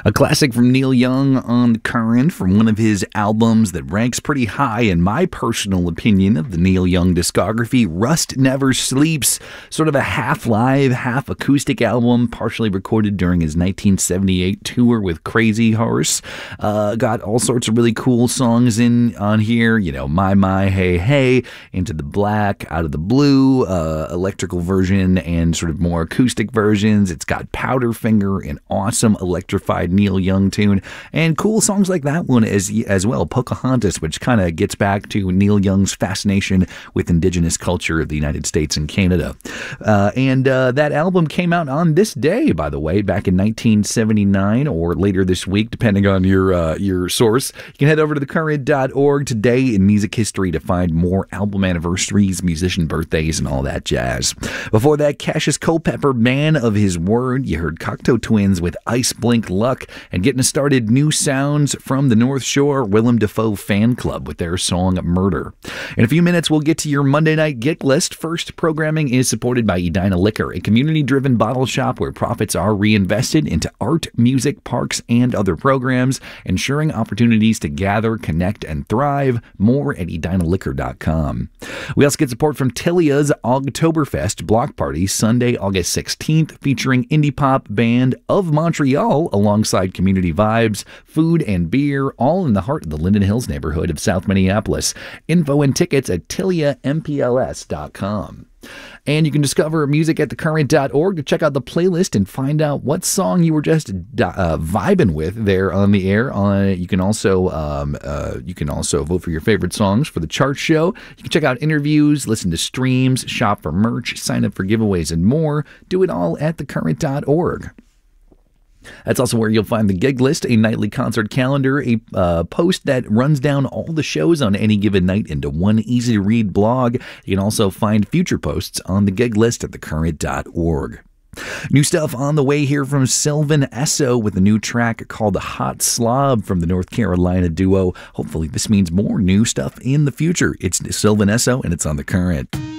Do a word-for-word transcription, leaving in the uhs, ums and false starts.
A classic from Neil Young on The Current from one of his albums that ranks pretty high in my personal opinion of the Neil Young discography, Rust Never Sleeps. Sort of a half live, half acoustic album, partially recorded during his nineteen seventy-eight tour with Crazy Horse. Uh, got all sorts of really cool songs in on here, you know, My My Hey Hey, Into the Black, Out of the Blue, uh, electrical version and sort of more acoustic versions. It's got Powderfinger, an awesome electrified Neil Young tune, and cool songs like that one as, as well, Pocahontas, which kind of gets back to Neil Young's fascination with indigenous culture of the United States and Canada. Uh, and uh, that album came out on this day, by the way, back in nineteen seventy-nine or later this week, depending on your uh, your source. You can head over to the current dot org today in music history to find more album anniversaries, musician birthdays, and all that jazz. Before that, Cassius Culpepper, Man of His Word. You heard Cocteau Twins with Ice Blink Luck, and getting us started, new sounds from the North Shore, Willem Dafoe Fan Club with their song Murder. In a few minutes, we'll get to your Monday night gig list. First, programming is supported by Edina Liquor, a community-driven bottle shop where profits are reinvested into art, music, parks, and other programs, ensuring opportunities to gather, connect, and thrive. More at edina liquor dot com. We also get support from Tilia's Ogtoberfest Block Party, Sunday, August sixteenth, featuring indie pop band of Montreal alongside community vibes, food, and beer, all in the heart of the Linden Hills neighborhood of South Minneapolis. Info and tickets at tilia m p l s dot com. And you can discover music at the current dot org to check out the playlist and find out what song you were just uh, vibing with there on the air. Uh, you can also um, uh, you can also vote for your favorite songs for the chart show. You can check out interviews, listen to streams, shop for merch, sign up for giveaways, and more. Do it all at the current dot org. That's also where you'll find the gig list, a nightly concert calendar, a uh, post that runs down all the shows on any given night into one easy-to-read blog. You can also find future posts on the gig list at the current dot org. New stuff on the way here from Sylvan Esso with a new track called Hot Slob from the North Carolina duo. Hopefully this means more new stuff in the future. It's Sylvan Esso and it's on The Current.